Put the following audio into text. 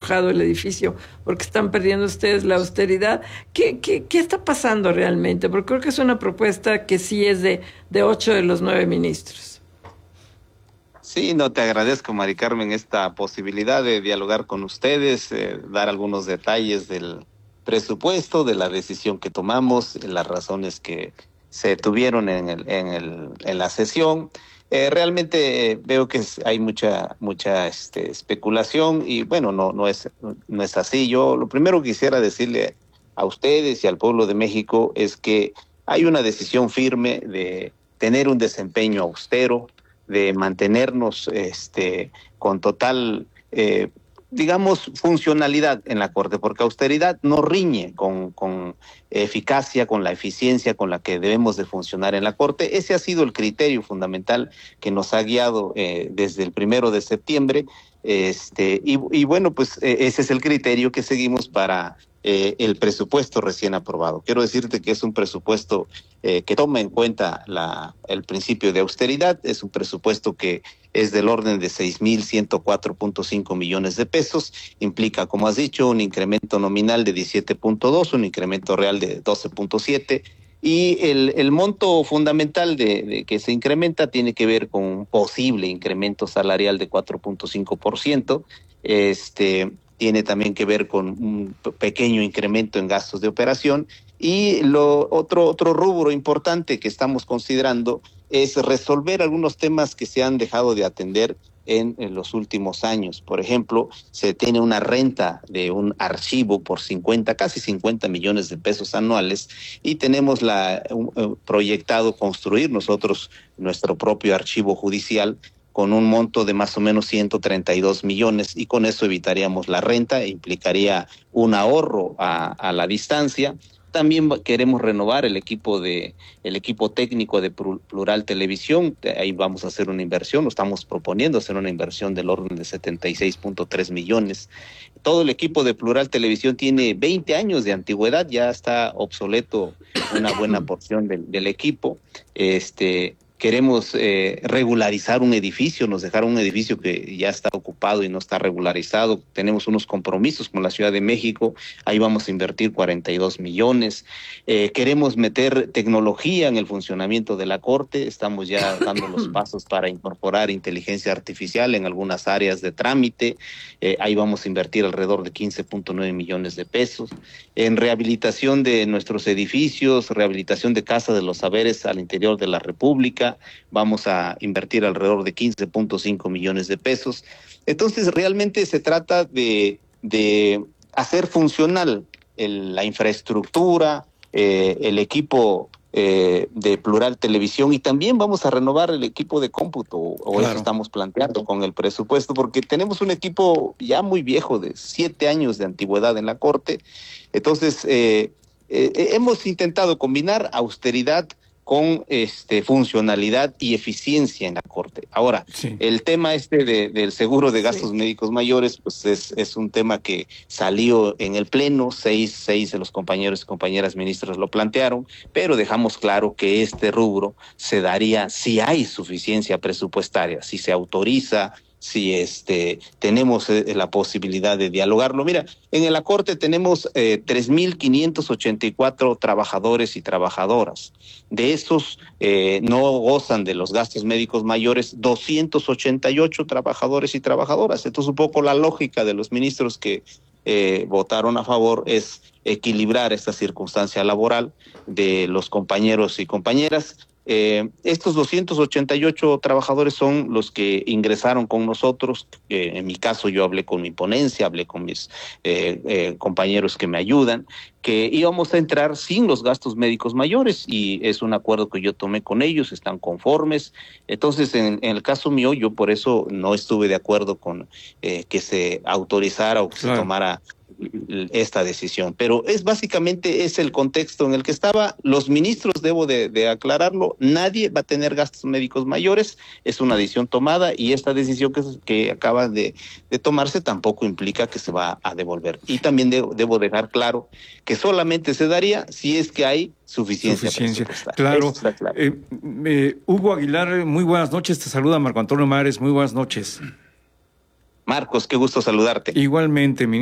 destrozado el edificio porque están perdiendo ustedes la austeridad. ¿Qué está pasando realmente? Porque creo que es una propuesta que sí es de 8 de los 9 ministros. Sí, no, te agradezco, Mari Carmen, esta posibilidad de dialogar con ustedes, dar algunos detalles del presupuesto, de la decisión que tomamos, las razones que se tuvieron en la sesión. Realmente veo que hay mucha especulación y bueno, no es así. Yo lo primero que quisiera decirle a ustedes y al pueblo de México es que hay una decisión firme de tener un desempeño austero, de mantenernos con total, digamos, funcionalidad en la Corte, porque austeridad no riñe con eficacia, con la eficiencia con la que debemos de funcionar en la Corte. Ese ha sido el criterio fundamental que nos ha guiado desde el 1 de septiembre, y bueno, pues ese es el criterio que seguimos para el presupuesto recién aprobado. Quiero decirte que es un presupuesto que toma en cuenta el principio de austeridad, es un presupuesto que es del orden de 6.104.5 millones de pesos, implica, como has dicho, un incremento nominal de 17.2, un incremento real de 12.7, y el monto fundamental de que se incrementa tiene que ver con un posible incremento salarial de 4.5%, tiene también que ver con un pequeño incremento en gastos de operación, y otro rubro importante que estamos considerando es resolver algunos temas que se han dejado de atender en los últimos años. Por ejemplo, se tiene una renta de un archivo por casi 50 millones de pesos anuales, y tenemos proyectado construir nosotros nuestro propio archivo judicial con un monto de más o menos 132 millones, y con eso evitaríamos la renta e implicaría un ahorro a la distancia. También queremos renovar el equipo técnico de Plural Televisión. Ahí vamos a hacer una inversión, estamos proponiendo hacer una inversión del orden de 76.3 millones. Todo el equipo de Plural Televisión tiene 20 años de antigüedad, ya está obsoleto una buena porción del equipo. Queremos regularizar un edificio, nos dejaron un edificio que ya está ocupado y no está regularizado. Tenemos unos compromisos con la Ciudad de México, ahí vamos a invertir 42 millones. Queremos meter tecnología en el funcionamiento de la Corte, estamos ya dando los pasos para incorporar inteligencia artificial en algunas áreas de trámite, ahí vamos a invertir alrededor de 15.9 millones de pesos. En rehabilitación de nuestros edificios, rehabilitación de Casa de los Saberes al interior de la República, vamos a invertir alrededor de 15.5 millones de pesos. Entonces, realmente se trata de hacer funcional la infraestructura, el equipo de Plural Televisión, y también vamos a renovar el equipo de cómputo, o eso estamos planteando con el presupuesto, porque tenemos un equipo ya muy viejo de 7 años de antigüedad en la Corte. Entonces, hemos intentado combinar austeridad con funcionalidad y eficiencia en la Corte. Ahora, sí, el tema del seguro de gastos médicos mayores, pues es un tema que salió en el Pleno, seis de los compañeros y compañeras ministros lo plantearon, pero dejamos claro que este rubro se daría si hay suficiencia presupuestaria, si se autoriza, si tenemos la posibilidad de dialogarlo. Mira, en la Corte tenemos 3.584 trabajadores y trabajadoras. De esos no gozan de los gastos médicos mayores 288 trabajadores y trabajadoras. Entonces, un poco la lógica de los ministros que votaron a favor es equilibrar esta circunstancia laboral de los compañeros y compañeras. Estos 288 trabajadores son los que ingresaron con nosotros. En mi caso, yo hablé con mi ponencia, hablé con mis compañeros que me ayudan, que íbamos a entrar sin los gastos médicos mayores, y es un acuerdo que yo tomé con ellos, están conformes. Entonces, en el caso mío, yo por eso no estuve de acuerdo con que se autorizara o que se tomara esta decisión, pero básicamente es el contexto en el que estaba. Los ministros, debo de aclararlo, nadie va a tener gastos médicos mayores, es una decisión tomada, y esta decisión que acaba de tomarse tampoco implica que se va a devolver. Y también debo dejar claro que solamente se daría si es que hay suficiencia presupuestaria. Claro. Hugo Aguilar, muy buenas noches, te saluda Marco Antonio Mares, muy buenas noches. Marcos, qué gusto saludarte. Igualmente,